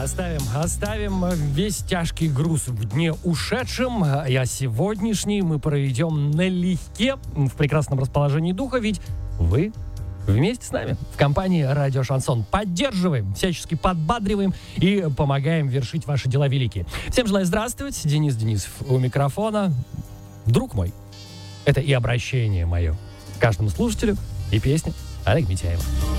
Оставим весь тяжкий груз в дне ушедшем, а сегодняшний мы проведем налегке, в прекрасном расположении духа, ведь вы вместе с нами в компании «Радио Шансон» поддерживаем, всячески подбадриваем и помогаем вершить ваши дела великие. Всем желаю здравствовать. Денис Денисов у микрофона. Друг мой, это и обращение мое к каждому слушателю, и песня Олега Митяева.